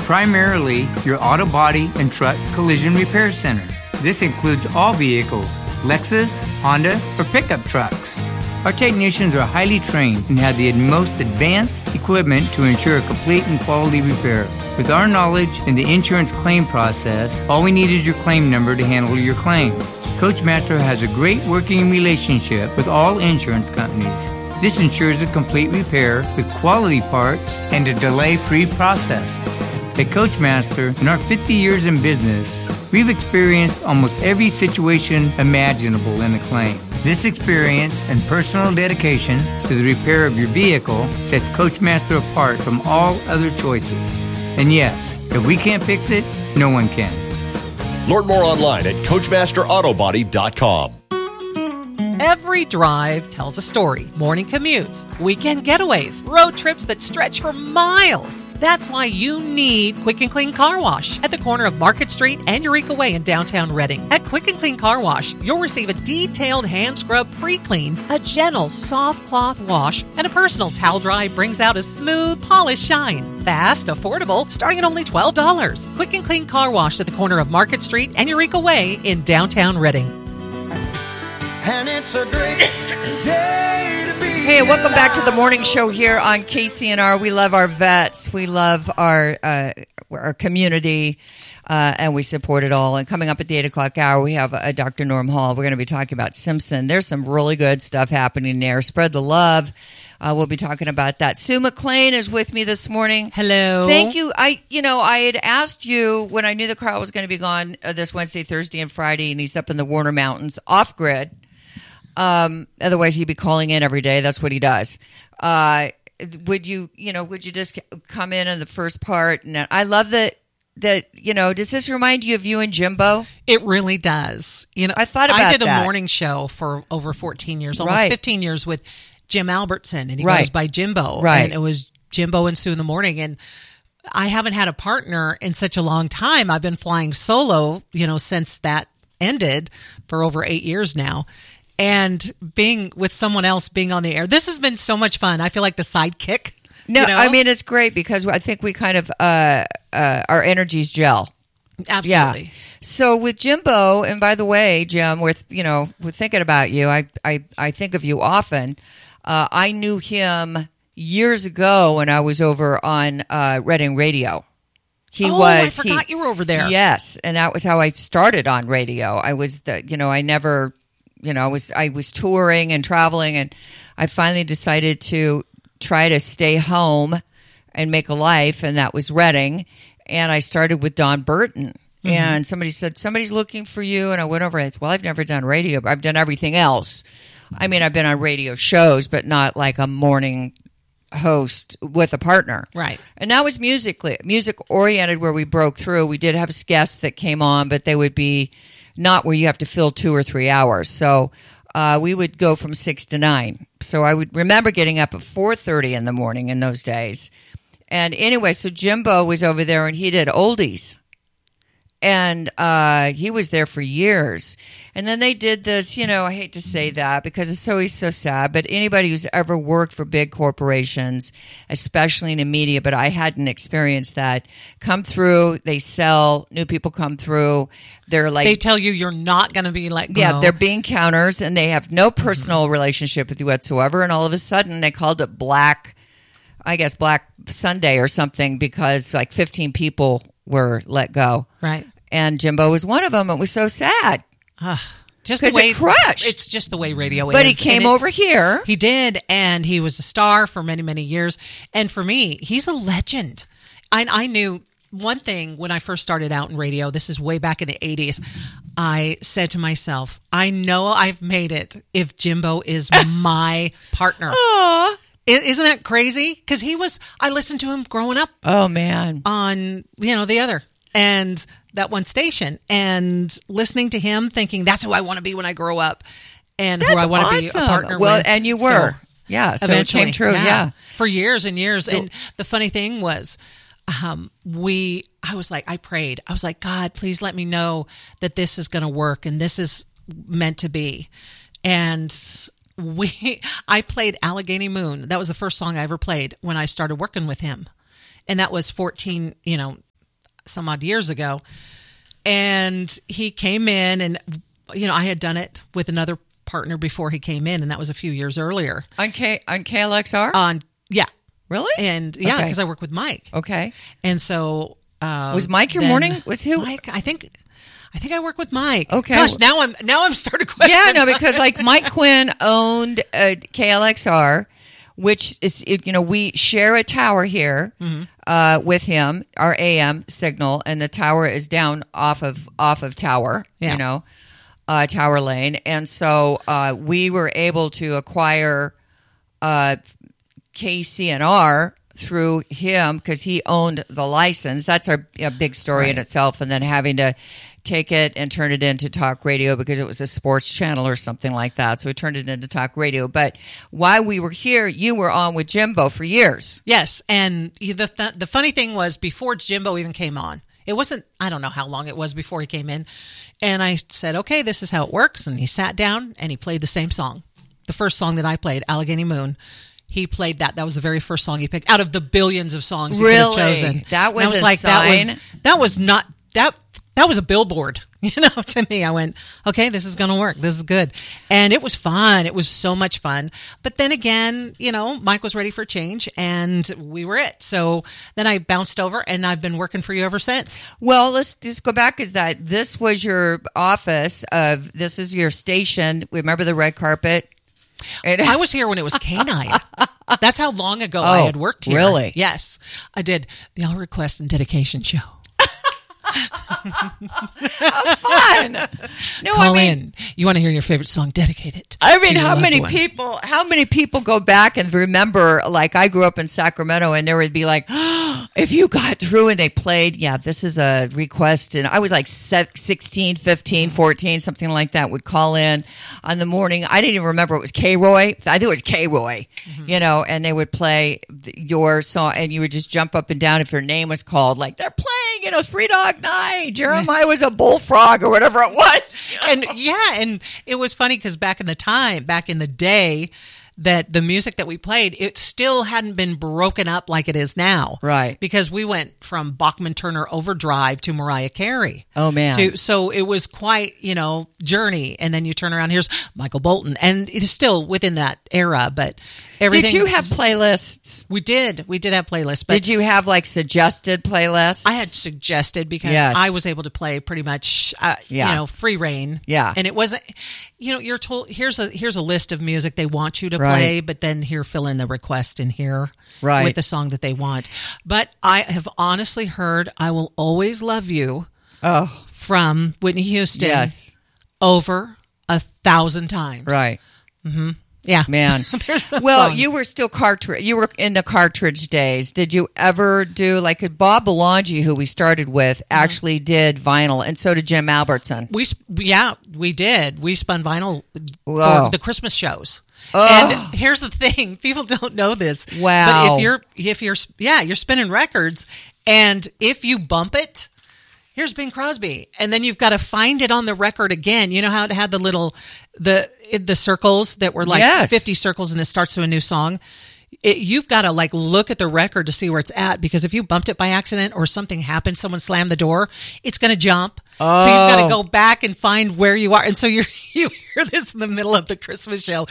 primarily your auto body and truck collision repair center. This includes all vehicles, Lexus, Honda, or pickup trucks. Our technicians are highly trained and have the most advanced equipment to ensure a complete and quality repair. With our knowledge in the insurance claim process, all we need is your claim number to handle your claim. Coachmaster has a great working relationship with all insurance companies. This ensures a complete repair with quality parts and a delay-free process. At Coachmaster, in our 50 years in business, we've experienced almost every situation imaginable in a claim. This experience and personal dedication to the repair of your vehicle sets Coachmaster apart from all other choices. And yes, if we can't fix it, no one can. Learn more online at CoachmasterAutobody.com. Every drive tells a story. Morning commutes, weekend getaways, road trips that stretch for miles. That's why you need Quick and Clean Car Wash at the corner of Market Street and Eureka Way in downtown Reading. At Quick and Clean Car Wash, you'll receive a detailed hand scrub pre-clean, a gentle soft cloth wash, and a personal towel dry brings out a smooth, polished shine. Fast, affordable, starting at only $12. Quick and Clean Car Wash at the corner of Market Street and Eureka Way in downtown Reading. And it's a great day to be Hey, welcome back to the morning show here on KCNR. We love our vets. We love our community, and we support it all. And coming up at the 8 o'clock hour, we have Dr. Norm Hall. We're going to be talking about Simpson. There's some really good stuff happening there. Spread the love. We'll be talking about that. Sue McLean is with me this morning. Hello. Thank you. I had asked you when I knew that Carl was going to be gone this Wednesday, Thursday, and Friday, and he's up in the Warner Mountains off grid. Otherwise he'd be calling in every day. That's what he does. Would you just come in the first part? And I love that, does this remind you of you and Jimbo? It really does. I thought about that. I did a morning show for over 14 years, almost 15 years with Jim Albertson, and he goes by Jimbo. Right. And it was Jimbo and Sue in the morning. And I haven't had a partner in such a long time. I've been flying solo, since that ended for over 8 years now. And being with someone else, being on the air, this has been so much fun. I feel like the sidekick. No, I mean, it's great because I think we kind of, our energies gel. Absolutely. Yeah. So with Jimbo, and by the way, Jim, we're thinking about you. I think of you often. I knew him years ago when I was over on Reading Radio. I forgot you were over there. Yes, and that was how I started on radio. I was I was touring and traveling, and I finally decided to try to stay home and make a life, and that was Reading. And I started with Don Burton. Mm-hmm. And somebody said, somebody's looking for you. And I went over and I said, well, I've never done radio, but I've done everything else. I mean, I've been on radio shows, but not like a morning host with a partner. Right. And that was music oriented where we broke through. We did have guests that came on, but they would be not where you have to fill 2 or 3 hours. So we would go from 6 to 9. So I would remember getting up at 4:30 in the morning in those days. And anyway, so Jimbo was over there and he did oldies. And he was there for years. And then they did this, I hate to say that because it's always so sad, but anybody who's ever worked for big corporations, especially in the media, but I hadn't experienced that, come through, they sell, new people come through, they're like... They tell you you're not going to be let go. Yeah, they're bean counters, and they have no personal relationship with you whatsoever, and all of a sudden they called it Black Sunday or something because like 15 people were let go. Right. And Jimbo was one of them. It was so sad. Just the way it crushed. It's just the way radio is. But he came over here. He did, and he was a star for many, many years. And for me, he's a legend. I knew one thing when I first started out in radio. This is way back in the 80s. I said to myself, I know I've made it if Jimbo is my partner. Aww. Isn't that crazy? Because I listened to him growing up. Oh, man. On, the other. And that one station, and listening to him thinking that's who I want to be when I grow up and who I want to be a partner with. Well, and you were. So eventually, it came true, yeah. For years and years. And the funny thing was, I was like, I prayed. I was like, God, please let me know that this is going to work and this is meant to be. And I played Allegheny Moon. That was the first song I ever played when I started working with him. And that was 14, some odd years ago. And he came in, and, I had done it with another partner before he came in, and that was a few years earlier. On KLXR? Yeah. Really? And yeah, Okay. because I work with Mike. Okay. And so Was Mike your morning? Was who? Mike? I think I work with Mike. Okay. Gosh, now I'm starting to question. Yeah, no, because like Mike Quinn owned KLXR, which is, we share a tower here with him, our AM signal, and the tower is down off of Tower, Yeah. Tower Lane, and so we were able to acquire KCNR through him because he owned the license. That's a big story in itself, and then having to take it and turn it into talk radio because it was a sports channel or something like that. So we turned it into talk radio. But while we were here, you were on with Jimbo for years. Yes, and the funny thing was, before Jimbo even came on, it wasn't, I don't know how long it was before he came in, and I said, okay, this is how it works, and he sat down and he played the same song. The first song that I played, Allegheny Moon, he played that. That was the very first song he picked out of the billions of songs he could have chosen. That was and I was a like, sign. That was not that was a billboard, to me. I went, okay, this is going to work. This is good. And it was fun. It was so much fun. But then again, Mike was ready for change, and we were it. So then I bounced over, and I've been working for you ever since. Well, let's just go back. Is that this was your office? This is your station. Remember the red carpet? I was here when it was Canine. That's how long ago I had worked here. Really? Yes. I did the All Request and Dedication show. How fun! No, Call in. You want to hear your favorite song? Dedicate it. I mean, to your how loved many one. people? How many people go back and remember? Like, I grew up in Sacramento, and there would be like, if you got through and they played, this is a request, and I was like 16, 15, 14, something like that. Would call in on the morning. I didn't even remember it was K-Roy. I think it was K-Roy. And they would play your song, and you would just jump up and down if your name was called. Like, they're playing, Spree Dog Night. Jeremiah was a bullfrog or whatever it was. And it was funny because back in the day, that the music that we played, it still hadn't been broken up like it is now. Right. Because we went from Bachman Turner Overdrive to Mariah Carey. Oh, man. So it was quite, journey. And then you turn around, here's Michael Bolton. And it's still within that era, but everything. Did you have playlists? We did have playlists. But did you have like suggested playlists? I had suggested because I was able to play pretty much, free reign. Yeah. And it wasn't, you're told, here's a list of music they want you to play, but then here, fill in the request in here with the song that they want. But I have honestly heard I Will Always Love You from Whitney Houston over 1,000 times. Right. Mm-hmm. Yeah. Man. Well, songs. You were still you were in the cartridge days. Did you ever do, like Bob Belangi, who we started with, actually did vinyl, and so did Jim Albertson. We did. We spun vinyl for the Christmas shows. Oh. And here's the thing: people don't know this. Wow! But if you're spinning records, and if you bump it, here's Bing Crosby, and then you've got to find it on the record again. You know how it had the circles that were like 50 circles, and it starts to a new song. You've got to look at the record to see where it's at, because if you bumped it by accident or something happened, someone slammed the door, it's going to jump. Oh. So you've got to go back and find where you are. And so you hear this in the middle of the Christmas show.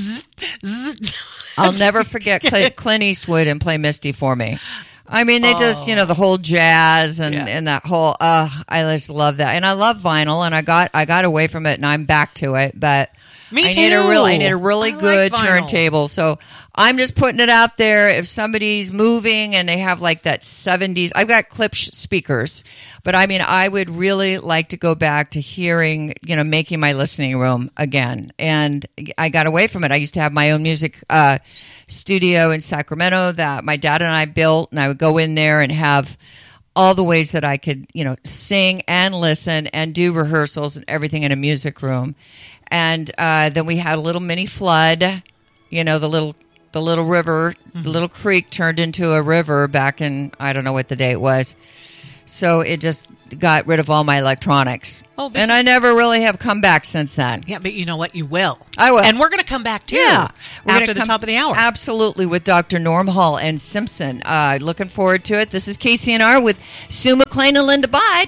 I'll never forget Clint Eastwood and Play Misty for Me. I mean, they just, the whole jazz and that whole, I just love that. And I love vinyl, and I got away from it, and I'm back to it, but Me I too. need a really good turntable. So I'm just putting it out there. If somebody's moving and they have that 70s, I've got Klipsch speakers, but I mean, I would really like to go back to hearing, making my listening room again. And I got away from it. I used to have my own music studio in Sacramento that my dad and I built, and I would go in there and have all the ways that I could, sing and listen and do rehearsals and everything in a music room. And then we had a little mini flood, the little river, the little creek turned into a river back in, I don't know what the day it was. So it just got rid of all my electronics. Oh, and I never really have come back since then. Yeah, but you know what? You will. I will. And we're going to come back, too, after the top of the hour. Absolutely, with Dr. Norm Hall and Simpson. Looking forward to it. This is KCNR with Sue McLean and Linda Bide.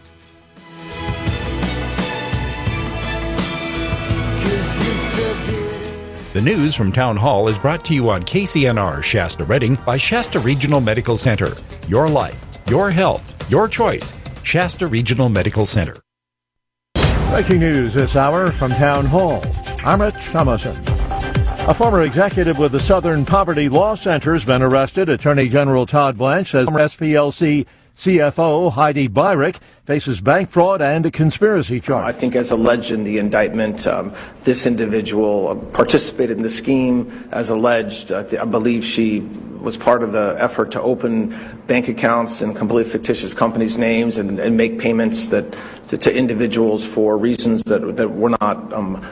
The news from Town Hall is brought to you on KCNR Shasta Redding by Shasta Regional Medical Center. Your life, your health, your choice. Shasta Regional Medical Center. Breaking news this hour from Town Hall. I'm Rich Thomason. A former executive with the Southern Poverty Law Center has been arrested. Attorney General Todd Blanche says SPLC CFO Heidi Byrick faces bank fraud and a conspiracy charge. I think as alleged in the indictment, this individual participated in the scheme as alleged. I believe she was part of the effort to open bank accounts in completely fictitious companies' names and make payments that to individuals for reasons that were not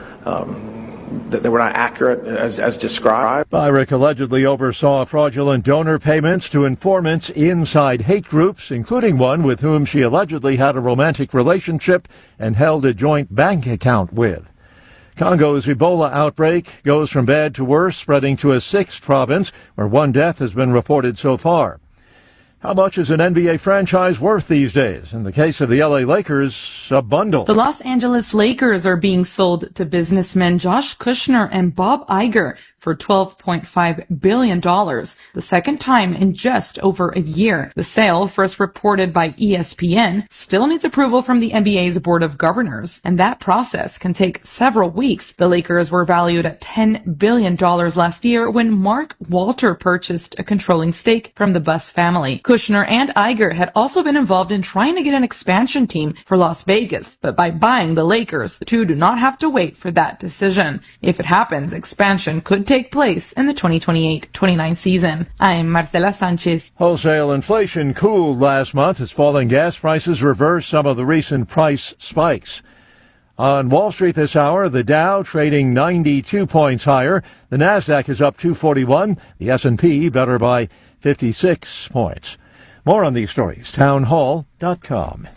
that they were not accurate as described. Byrick allegedly oversaw fraudulent donor payments to informants inside hate groups, including one with whom she allegedly had a romantic relationship and held a joint bank account with. Congo's Ebola outbreak goes from bad to worse, spreading to a sixth province where one death has been reported so far. How much is an NBA franchise worth these days? In the case of the LA Lakers, a bundle. The Los Angeles Lakers are being sold to businessmen Josh Kushner and Bob Iger for $12.5 billion, the second time in just over a year. The sale, first reported by ESPN, still needs approval from the NBA's Board of Governors, and that process can take several weeks. The Lakers were valued at $10 billion last year when Mark Walter purchased a controlling stake from the Buss family. Kushner and Iger had also been involved in trying to get an expansion team for Las Vegas, but by buying the Lakers, the two do not have to wait for that decision. If it happens, expansion could take place in the 2028-29 season. I'm Marcela Sanchez. Wholesale inflation cooled last month as falling gas prices reversed some of the recent price spikes. On Wall Street this hour, the Dow trading 92 points higher. The Nasdaq is up 241. The S&P better by 56 points. More on these stories, townhall.com.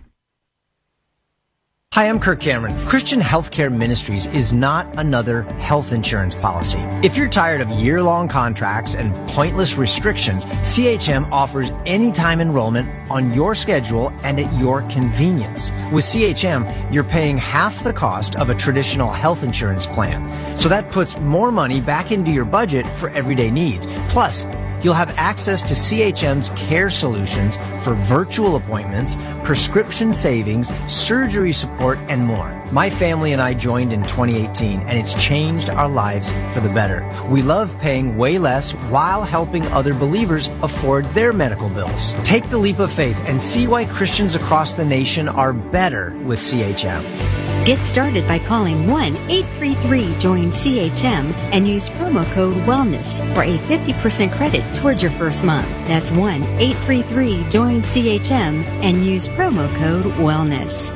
Hi, I'm Kirk Cameron. Christian Healthcare Ministries is not another health insurance policy. If you're tired of year-long contracts and pointless restrictions, CHM offers anytime enrollment on your schedule and at your convenience. With CHM, you're paying half the cost of a traditional health insurance plan. So that puts more money back into your budget for everyday needs. Plus, you'll have access to CHM's care solutions for virtual appointments, prescription savings, surgery support, and more. My family and I joined in 2018, and it's changed our lives for the better. We love paying way less while helping other believers afford their medical bills. Take the leap of faith and see why Christians across the nation are better with CHM. Get started by calling 1-833-JOIN-CHM and use promo code WELLNESS for a 50% credit towards your first month. That's 1-833-JOIN-CHM and use promo code WELLNESS.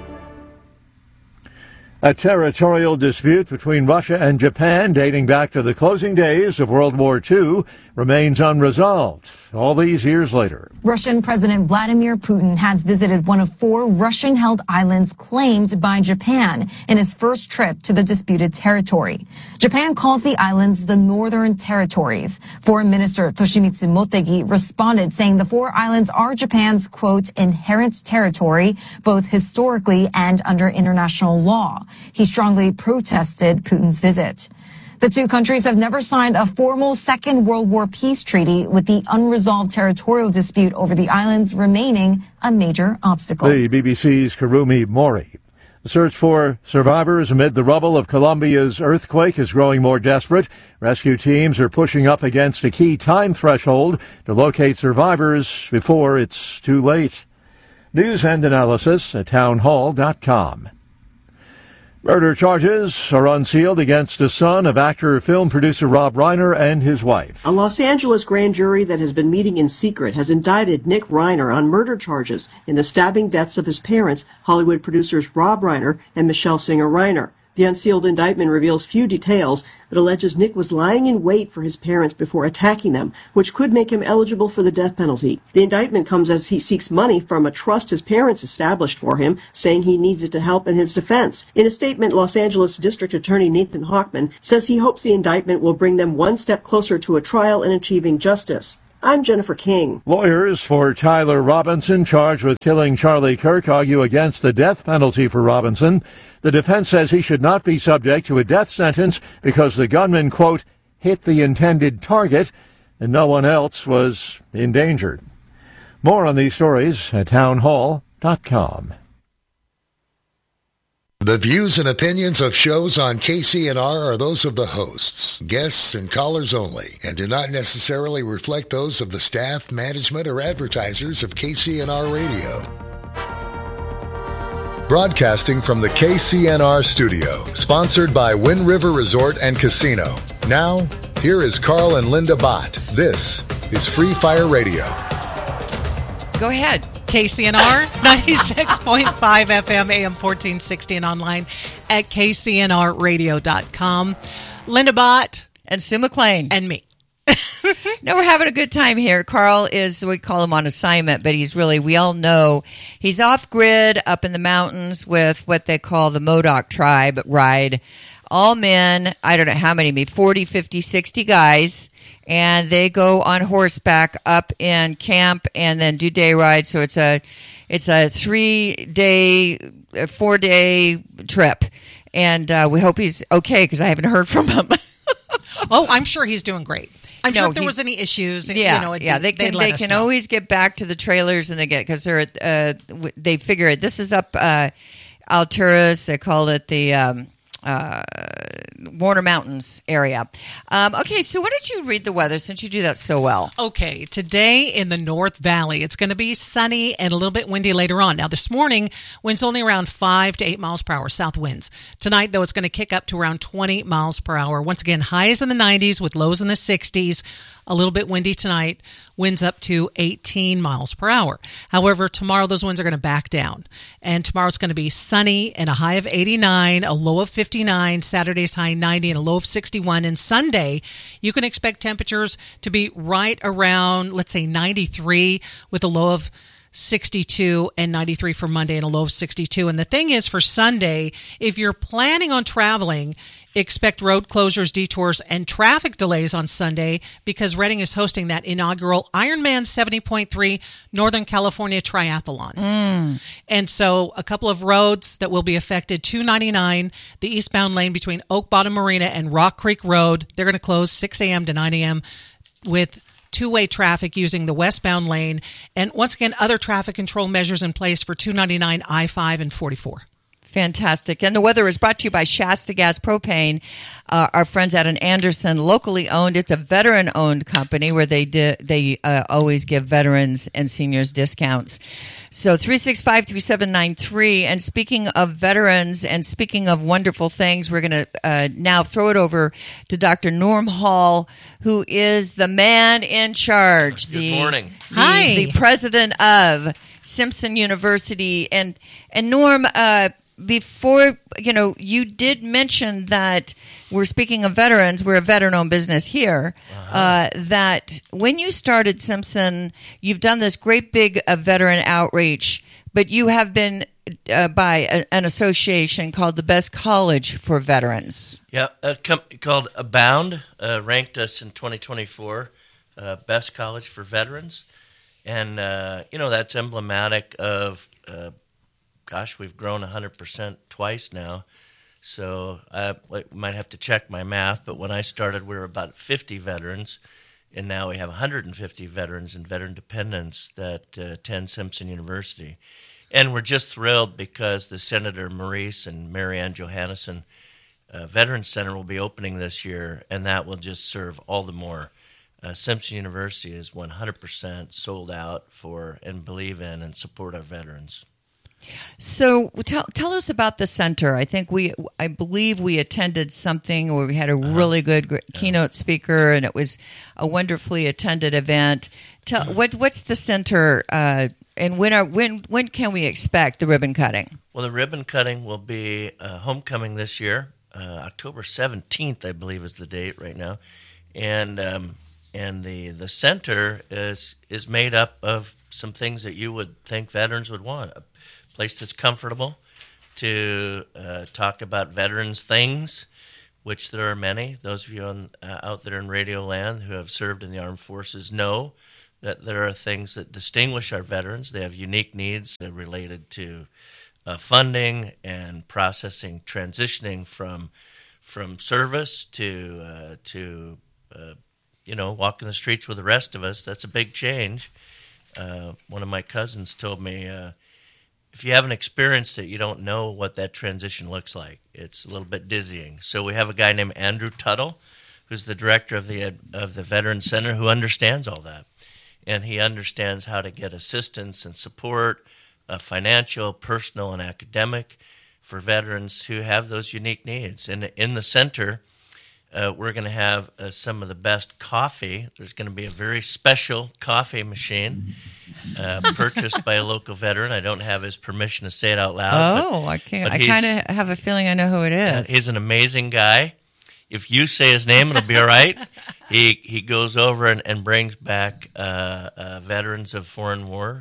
A territorial dispute between Russia and Japan dating back to the closing days of World War II remains unresolved all these years later. Russian President Vladimir Putin has visited one of 4 Russian-held islands claimed by Japan in his first trip to the disputed territory. Japan calls the islands the Northern Territories. Foreign Minister Toshimitsu Motegi responded saying the 4 islands are Japan's, quote, inherent territory, both historically and under international law. He strongly protested Putin's visit. The two countries have never signed a formal Second World War peace treaty, with the unresolved territorial dispute over the islands remaining a major obstacle. The BBC's Karumi Mori. The search for survivors amid the rubble of Colombia's earthquake is growing more desperate. Rescue teams are pushing up against a key time threshold to locate survivors before it's too late. News and analysis at townhall.com. Murder charges are unsealed against a son of actor film producer Rob Reiner and his wife. A Los Angeles grand jury that has been meeting in secret has indicted Nick Reiner on murder charges in the stabbing deaths of his parents, Hollywood producers Rob Reiner and Michelle Singer Reiner. The unsealed indictment reveals few details, but alleges Nick was lying in wait for his parents before attacking them, which could make him eligible for the death penalty. The indictment comes as he seeks money from a trust his parents established for him, saying he needs it to help in his defense. In a statement, Los Angeles District Attorney Nathan Hochman says he hopes the indictment will bring them one step closer to a trial and achieving justice. I'm Jennifer King. Lawyers for Tyler Robinson, charged with killing Charlie Kirk, argue against the death penalty for Robinson. The defense says he should not be subject to a death sentence because the gunman, quote, hit the intended target and no one else was endangered. More on these stories at townhall.com. The views and opinions of shows on KCNR are those of the hosts, guests, and callers only, and do not necessarily reflect those of the staff, management, or advertisers of KCNR Radio. Broadcasting from the KCNR studio, sponsored by Wind River Resort and Casino. Now, here is Carl and Linda Bott. This is Free Fire Radio. Go ahead. KCNR 96.5 FM, AM 1460, and online at kcnrradio.com. Linda Bott. And Sue McLean. And me. No, we're having a good time here. Carl is, we call him on assignment, but he's really, we all know, he's off grid up in the mountains with what they call the Modoc Tribe ride. All men, I don't know how many, maybe 40, 50, 60 guys, and they go on horseback up in camp and then do day rides. So it's a 3-day, 4-day trip. And we hope he's okay because I haven't heard from him. Oh, I'm sure he's doing great. I'm sure if there was any issues, they can always get back to the trailers and because they figure this is up Alturas. They call it the Warner Mountains area. Okay, so what did you read the weather since you do that so well? Okay, today in the North Valley, it's going to be sunny and a little bit windy later on. Now, this morning, winds only around 5 to 8 miles per hour, south winds. Tonight, though, it's going to kick up to around 20 miles per hour. Once again, highs in the 90s with lows in the 60s. A little bit windy tonight, winds up to 18 miles per hour. However, tomorrow those winds are going to back down. And tomorrow it's going to be sunny and a high of 89, a low of 59, Saturday's high 90 and a low of 61. And Sunday, you can expect temperatures to be right around, let's say, 93 with a low of 62 and 93 for Monday and a low of 62. And the thing is, for Sunday, if you're planning on traveling, expect road closures, detours, and traffic delays on Sunday because Redding is hosting that inaugural Ironman 70.3 Northern California Triathlon. And so a couple of roads that will be affected, 299, the eastbound lane between Oak Bottom Marina and Rock Creek Road, they're going to close 6 a.m. to 9 a.m. with two-way traffic using the westbound lane. And once again, other traffic control measures in place for 299, I-5, and 44. Fantastic. And the weather is brought to you by Shasta Gas Propane, our friends out in Anderson, locally owned. It's a veteran-owned company where they always give veterans and seniors discounts. So 365-3793. And speaking of veterans and speaking of wonderful things, we're going to now throw it over to Dr. Norm Hall, who is the man in charge. Good morning. Hi. The president of Simpson University. And Norm, before, you did mention that we're speaking of veterans, we're a veteran-owned business here, that when you started Simpson, you've done this great big veteran outreach, but you have been by an association called the Best College for Veterans. Yeah, a company called Abound ranked us in 2024 Best College for Veterans. And, that's emblematic of we've grown 100% twice now. So I might have to check my math, but when I started, we were about 50 veterans, and now we have 150 veterans and veteran dependents that attend Simpson University. And we're just thrilled because the Senator Maurice and Marianne Johannesson Veterans Center will be opening this year, and that will just serve all the more. Simpson University is 100% sold out for and believe in and support our veterans. So tell us about the center. I believe we attended something where we had a really good keynote speaker, and it was a wonderfully attended event. What's the center, and when can we expect the ribbon cutting? Well, the ribbon cutting will be homecoming this year. October 17th, I believe, is the date right now. And the center is made up of some things that you would think veterans would want. A place that's comfortable to talk about veterans things, which there are many. Those of you out there in Radio Land who have served in the armed forces know that there are things that distinguish our veterans. They have unique needs related to funding and processing, transitioning from service to walking the streets with the rest of us. That's a big change. One of my cousins told me, if you haven't experienced it, you don't know what that transition looks like. It's a little bit dizzying. So we have a guy named Andrew Tuttle, who's the director of the Veterans Center, who understands all that. And he understands how to get assistance and support, financial, personal, and academic, for veterans who have those unique needs. And in the center, we're going to have some of the best coffee. There's going to be a very special coffee machine purchased by a local veteran. I don't have his permission to say it out loud. Oh, I can't. I kind of have a feeling I know who it is. He's an amazing guy. If you say his name, it'll be all right. He goes over and brings back veterans of foreign war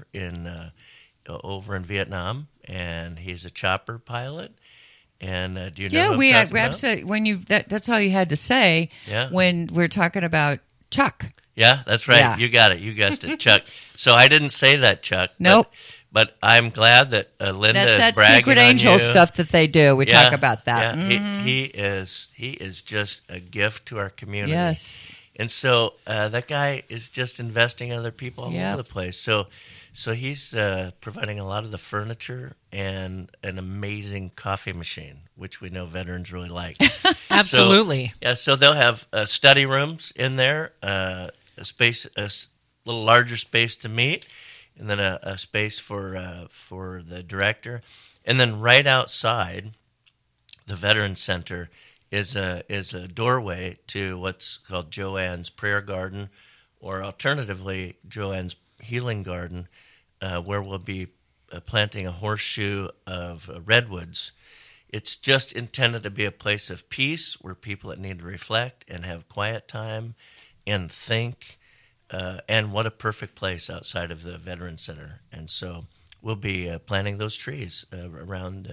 over in Vietnam, and he's a chopper pilot. And do you know? Yeah, who we I'm talking absolutely. When that's all you had to say. Yeah. When we're talking about Chuck. Yeah, that's right. Yeah. You got it. You guessed it, Chuck. So I didn't say that, Chuck. Nope. But I'm glad that Linda That's is that bragging Secret on Angel you. stuff that they do. We Yeah, talk about that. Yeah. Mhm. He is just a gift to our community. Yes. And so that guy is just investing in other people all Yep. over the place. So he's providing a lot of the furniture and an amazing coffee machine, which we know veterans really like. Absolutely. So they'll have study rooms in there, a little larger space to meet, and then a space for the director. And then right outside the Veterans Center is a doorway to what's called Joanne's Prayer Garden, or alternatively Joanne's Healing Garden, where we'll be planting a horseshoe of redwoods. It's just intended to be a place of peace where people that need to reflect and have quiet time and think, and what a perfect place outside of the Veterans Center. And so we'll be planting those trees around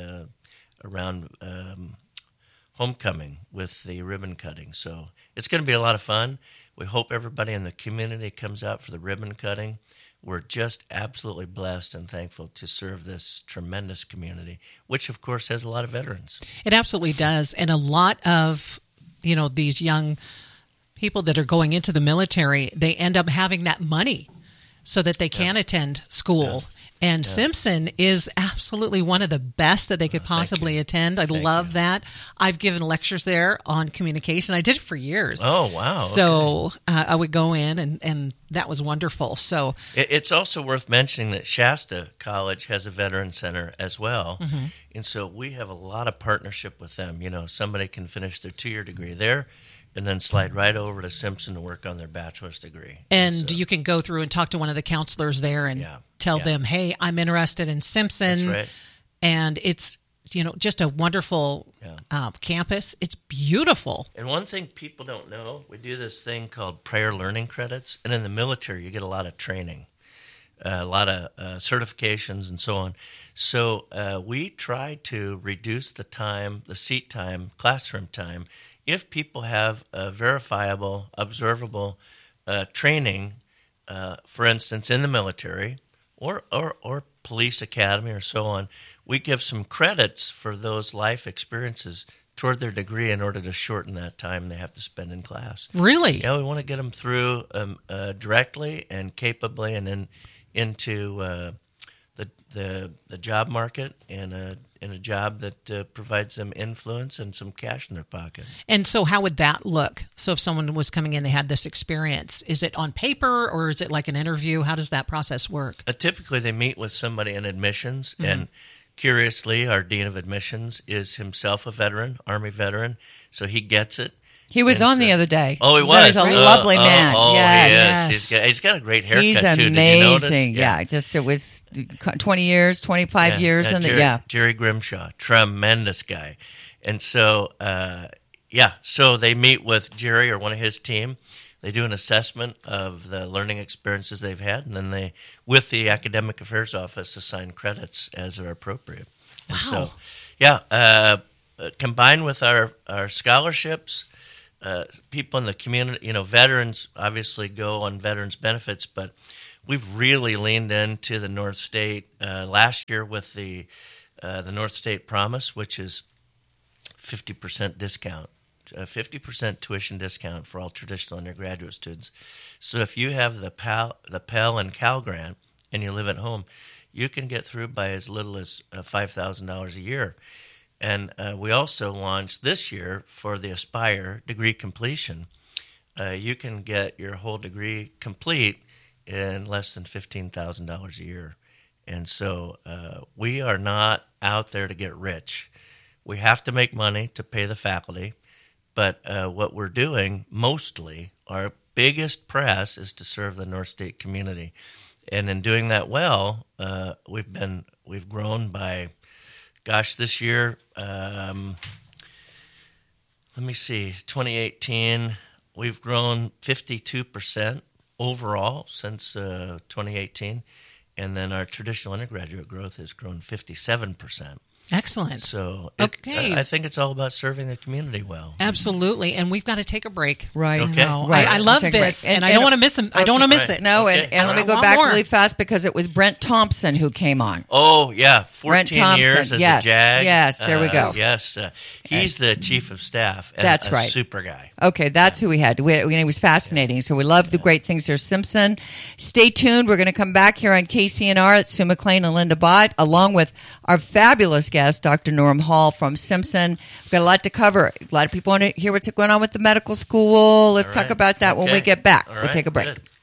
homecoming with the ribbon cutting. So it's going to be a lot of fun. We hope everybody in the community comes out for the ribbon cutting. We're just absolutely blessed and thankful to serve this tremendous community, which, of course, has a lot of veterans. It absolutely does. And a lot of, these young people that are going into the military, they end up having that money so that they can attend school. And Simpson is absolutely one of the best that they could possibly attend. I love that. I've given lectures there on communication. I did it for years. Oh, wow. So I would go in, and that was wonderful. So it's also worth mentioning that Shasta College has a veteran center as well. Mm-hmm. And so we have a lot of partnership with them. Somebody can finish their 2-year degree there and then slide right over to Simpson to work on their bachelor's degree. And you can go through and talk to one of the counselors there and tell them, hey, I'm interested in Simpson. That's right. And it's, just a wonderful campus. It's beautiful. And one thing people don't know, we do this thing called prayer learning credits. And in the military, you get a lot of training, a lot of certifications and so on. So we try to reduce the time, the seat time, classroom time, if people have a verifiable, observable training, for instance, in the military or police academy or so on, we give some credits for those life experiences toward their degree in order to shorten that time they have to spend in class. Really? Yeah, we want to get them through directly and capably and then into the job market and a job that provides them influence and some cash in their pocket. And so how would that look? So if someone was coming in, they had this experience, is it on paper or is it like an interview? How does that process work? Typically they meet with somebody in admissions, and curiously our dean of admissions is himself a veteran, Army veteran, so he gets it. He was And on the other day. Oh, he was. He's a lovely man. Oh, yes. he is. He's got a great haircut, He's too. Did you amazing. notice? Yeah. Just it was 20 years, 25 years. And Jerry Grimshaw, tremendous guy. And so, so they meet with Jerry or one of his team. They do an assessment of the learning experiences they've had, and then they, with the Academic Affairs Office, assign credits as are appropriate. And so, combined with our scholarships, people in the community, veterans obviously go on veterans benefits, but we've really leaned into the North State last year with the North State Promise, which is 50% discount, 50% tuition discount for all traditional undergraduate students. So if you have the Pell and Cal grant and you live at home, you can get through by as little as $5,000 a year. And we also launched this year for the Aspire degree completion. You can get your whole degree complete in less than $15,000 a year. And so we are not out there to get rich. We have to make money to pay the faculty. But what we're doing mostly, our biggest press is to serve the North State community. And in doing that well, we've grown by, this year, let me see, 2018, we've grown 52% overall since 2018. And then our traditional undergraduate growth has grown 57%. Excellent. So okay. I think it's all about serving the community well. Absolutely, and we've got to take a break. Right. Okay. So I love this, and I don't want to miss him. I don't want to miss it. No, and let me go back really fast because it was Brent Thompson who came on. Oh, yeah, 14 years as a JAG. Yes, there we go. Yes, he's the chief of staff. And that's right. Super guy. Okay, that's who we had. He was fascinating. So we love the great things there. Simpson. Stay tuned. We're going to come back here on KCNR at Sue McLean and Linda Bott, along with our fabulous guest, Dr. Norm Hall from Simpson. We've got a lot to cover. A lot of people want to hear what's going on with the medical school. Let's talk about that when we get back. We'll take a break. Good.